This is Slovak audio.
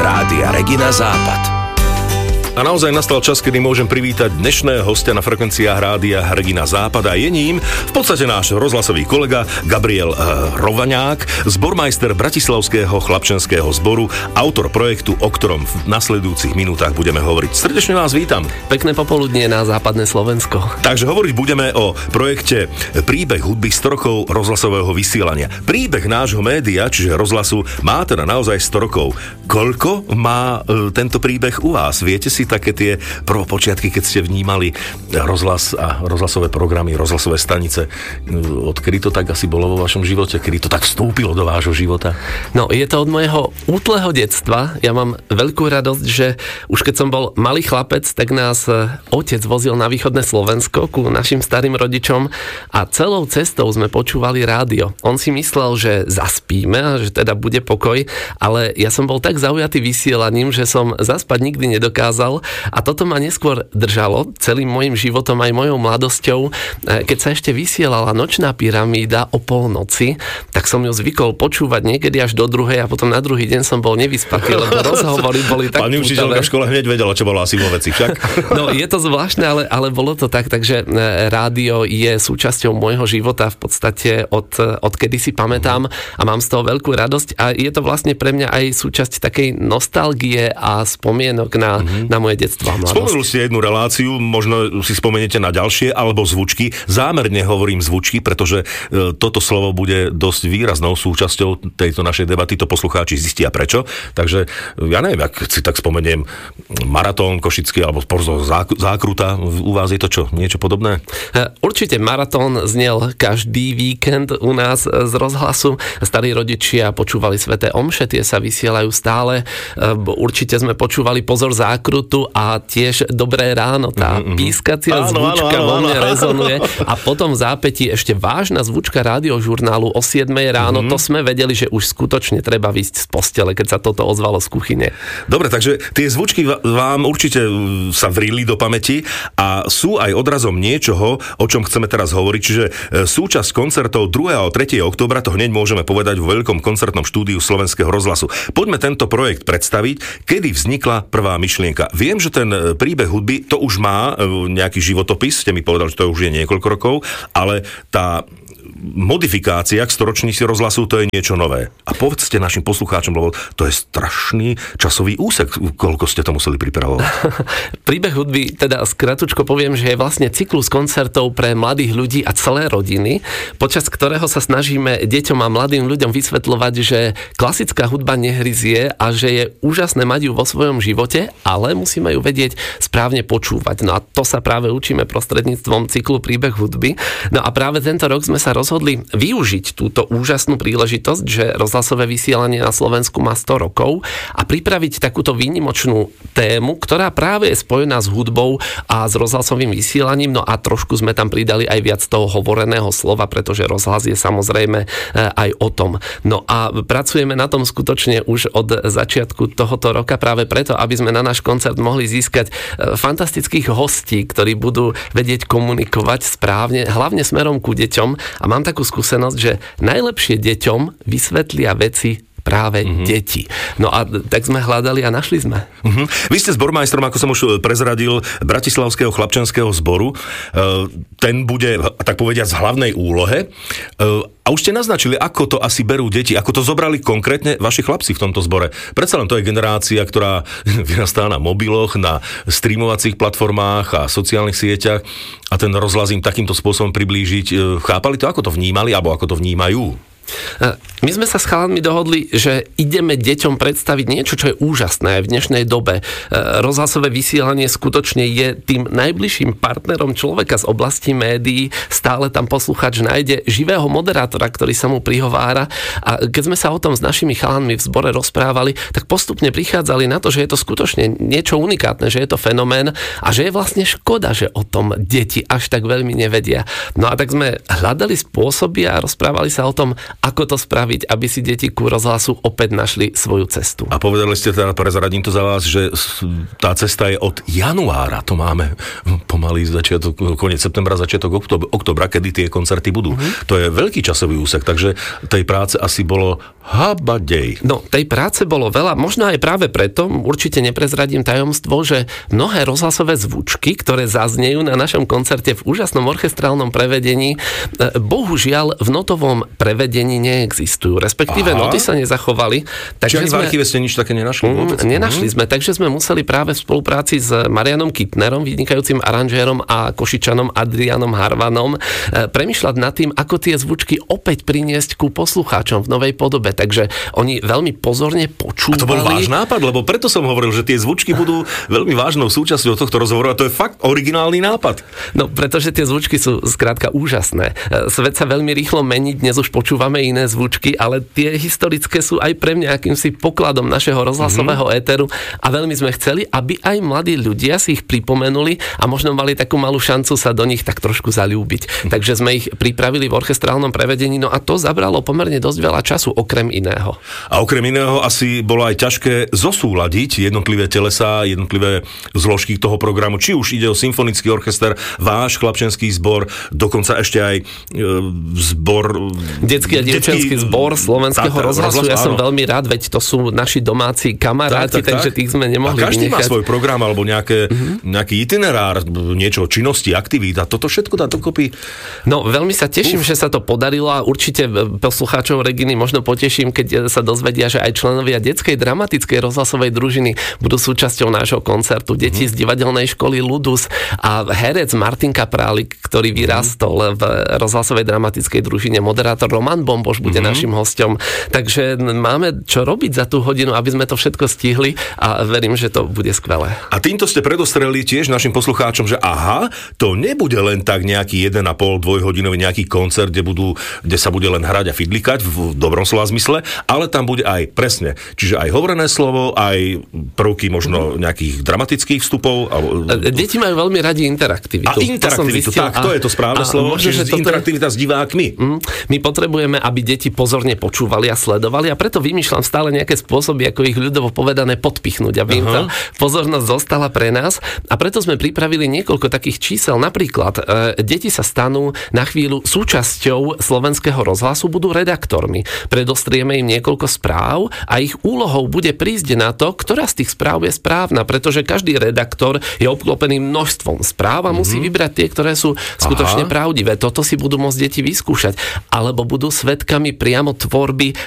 Rádia Regina Západ. A naozaj nastal čas, kedy môžem privítať dnešného hostia na frekvenciách Rádia Regina Západ a je ním v podstate náš rozhlasový kolega Gabriel Rovaňák, zbormajster Bratislavského chlapčenského zboru, autor projektu, o ktorom v nasledujúcich minútach budeme hovoriť. Srdečne vás vítam. Pekné popoludnie na západné Slovensko. Takže hovoriť budeme o projekte Príbeh hudby 100 rokov rozhlasového vysielania. Príbeh nášho média, čiže rozhlasu, má teda naozaj 100 rokov. Koľko má tento príbeh u vás? Viete si také tie prvopočiatky, keď ste vnímali rozhlas a rozhlasové programy, rozhlasové stanice, odkedy to tak asi bolo vo vašom živote, kedy to tak vstúpilo do vášho života? No, je to od môjho útleho detstva. Ja mám veľkú radosť, že už keď som bol malý chlapec, tak nás otec vozil na východné Slovensko ku našim starým rodičom a celou cestou sme počúvali rádio. On si myslel, že zaspíme a že teda bude pokoj, ale ja som bol tak zaujatý vysielaním, že som zaspať nikdy nedokázal. A toto ma neskôr držalo celým môjim životom aj mojou mladosťou. Keď sa ešte vysielala Nočná pyramída o polnoci, tak som ju zvykol počúvať niekedy až do druhej a potom na druhý deň som bol nevyspatý, lebo rozhovory boli tak Pani učiteľka v škole hneď vedela, čo bolo asi vo veci, však? No, je to zvláštne, ale bolo to tak, takže rádio je súčasťou môjho života v podstate od kedy si pamätám a mám z toho veľkú radosť a je to vlastne pre mňa aj súčasť takej nostalgie a spomienok na moje detstvo a mladosť. Spomenuli ste jednu reláciu, možno si spomeniete na ďalšie, alebo zvučky. Zámerne hovorím zvučky, pretože toto slovo bude dosť výraznou súčasťou tejto našej debaty, to poslucháči zistia prečo. Takže ja neviem, ak si tak spomeniem Maratón košický, alebo Zákruta, u vás je to čo? Niečo podobné? Určite Maratón znel každý víkend u nás z rozhlasu. Starí rodičia počúvali sväté omše, tie sa vysielajú stále. Určite sme počúvali Pozor Zákrutu a tiež Dobré ráno, tá pískacia zvučka vo mne rezonuje a potom v zápätí ešte vážna zvučka rádiožurnálu o 7 ráno, to sme vedeli, že už skutočne treba výsť z postele, keď sa toto ozvalo z kuchyne. Dobre, takže tie zvučky vám určite sa vrili do pamäti a sú aj odrazom niečoho, o čom chceme teraz hovoriť, čiže súčasť koncertov 2. a 3. októbra, to hneď môžeme povedať vo veľkom koncertnom štúdiu Slovenského rozhlasu. Poďme tento projekt predstaviť, kedy vznikla prvá myšlienka. Viem, že ten príbeh hudby, to už má nejaký životopis, ste mi povedali, že to už je niekoľko rokov, ale tá modifikácia k storočnici rozhlasu, to je niečo nové. A povedzte našim poslucháčom, lebo to je strašný časový úsek, koľko ste to museli pripravovať. Príbeh hudby, teda skratučko poviem, že je vlastne cyklus koncertov pre mladých ľudí a celé rodiny, počas ktorého sa snažíme deťom a mladým ľuďom vysvetľovať, že klasická hudba nehryzie a že je úžasné mať ju vo svojom živote, ale musíme ju vedieť správne počúvať. No a to sa práve učíme prostredníctvom cyklu Príbeh hudby. No a práve tento rok sme sa rozhodli využiť túto úžasnú príležitosť, že rozhlasové vysielanie na Slovensku má 100 rokov a pripraviť takúto výnimočnú tému, ktorá práve je spojená s hudbou a s rozhlasovým vysielaním, no a trošku sme tam pridali aj viac toho hovoreného slova, pretože rozhlas je samozrejme aj o tom. No a pracujeme na tom skutočne už od začiatku tohoto roka práve preto, aby sme na náš koncert mohli získať fantastických hostí, ktorí budú vedieť komunikovať správne, hlavne smerom ku deťom. A mám takú skúsenosť, že najlepšie deťom vysvetlia veci práve deti. No a tak sme hľadali a našli sme. Vy ste zbormajstrom, ako som už prezradil, Bratislavského chlapčenského zboru. Ten bude, tak povediať, v hlavnej úlohe. A už ste naznačili, ako to asi berú deti, ako to zobrali konkrétne vaši chlapci v tomto zbore. Predsa len to je generácia, ktorá vyrastá na mobiloch, na streamovacích platformách a sociálnych sieťach a ten rozhlas im takýmto spôsobom priblížiť. Chápali to, ako to vnímali, alebo ako to vnímajú? My sme sa s chalanmi dohodli, že ideme deťom predstaviť niečo, čo je úžasné v dnešnej dobe. Rozhlasové vysielanie skutočne je tým najbližším partnerom človeka z oblasti médií. Stále tam poslucháč nájde živého moderátora, ktorý sa mu prihovára. A keď sme sa o tom s našimi chalanmi v zbore rozprávali, tak postupne prichádzali na to, že je to skutočne niečo unikátne, že je to fenomén a že je vlastne škoda, že o tom deti až tak veľmi nevedia. No a tak sme hľadali spôsoby a rozprávali sa o tom, ako to spraviť, aby si deti ku rozhlasu opäť našli svoju cestu. A povedali ste teda, prezradím to za vás, že tá cesta je od januára, to máme pomaly začiatok, koniec septembra, začiatok októbra, kedy tie koncerty budú. To je veľký časový úsek, takže tej práce asi bolo habadej. No, tej práce bolo veľa, možno aj práve preto, určite neprezradím tajomstvo, že mnohé rozhlasové zvučky, ktoré zaznejú na našom koncerte v úžasnom orchestrálnom prevedení, bohužiaľ v notovom prevedení neexistujú, respektíve noty sa nezachovali. Takže v archíve ste nič také nenašli? Nenašli sme, takže sme museli práve v spolupráci s Marianom Kittnerom, vynikajúcim aranžérom, a Košičanom Adrianom Harvanom premýšľať nad tým, ako tie zvučky opäť priniesť ku poslucháčom v novej podobe. Takže oni veľmi pozorne počúvali. A to bol váš nápad, lebo preto som hovoril, že tie zvučky budú veľmi vážnou súčasťou tohto rozhovoru a to je fakt originálny nápad. No, pretože tie zvučky sú skrátka úžasné. Svet sa veľmi rýchlo mení, dnes už počúvame iné zvučky, ale tie historické sú aj pre mňa akýmsi pokladom našeho rozhlasového éteru a veľmi sme chceli, aby aj mladí ľudia si ich pripomenuli a možno mali takú malú šancu sa do nich tak trošku zaľúbiť. Takže sme ich pripravili v orchestrálnom prevedení, no a to zabralo pomerne dosť veľa času, okrem iného. A okrem iného asi bolo aj ťažké zosúladiť jednotlivé telesá, jednotlivé zložky toho programu, či už ide o symfonický orchester, váš chlapčenský zbor, dokonca ešte aj zbor... Detský a dievčenský zbor Slovenského rozhlasu. Ja som veľmi rád, veď to sú naši domáci kamaráti, takže tých sme nemohli vynechať. A každý má svoj program alebo nejaký itinerár, niečo, činnosti, aktivít a toto všetko dá dokopy. No, veľmi sa teším, že sa to podarilo a určite poslucháčov Reginy možno poteším, keď sa dozvedia, že aj členovia detskej dramatickej rozhlasovej družiny budú súčasťou nášho koncertu. Deti z divadelnej školy Ludus a herec Martin Kaprálik, ktorý vyrastol v rozhlasovej dramatickej družine. Moderátor Roman Bomboš bude našim hosťom. Takže máme čo robiť za tú hodinu, aby sme to všetko stihli a verím, že to bude skvelé. A týmto ste predostreli tiež našim poslucháčom, že aha, to nebude len tak nejaký 1,5-2-hodinový nejaký koncert, kde sa bude len hrať a fidlikať v dobrom slova zmysle, ale tam bude aj presne. Čiže aj hovorené slovo, aj prvky možno nejakých dramatických vstupov. Deti majú veľmi radi interaktivitu. A interaktivitu, tak, to je to správne slovo, čiže interaktivita s divákmi. My potrebujeme, aby deti pozorne počúvali a sledovali a preto vymýšľam stále nejaké spôsoby, ako ich ľudovo povedané podpichnúť, aby im tá pozornosť zostala pre nás. A preto sme pripravili niekoľko takých čísel. Napríklad, deti sa stanú na chvíľu súčasťou Slovenského rozhlasu, budú redaktormi. Predostrieme im niekoľko správ a ich úlohou bude prísť na to, ktorá z tých správ je správna, pretože každý redaktor je obklopený množstvom správ a musí vybrať tie, ktoré sú skutočne pravdivé. Toto si budú môcť deti vyskúšať. Alebo budú svedkami priamo tvorby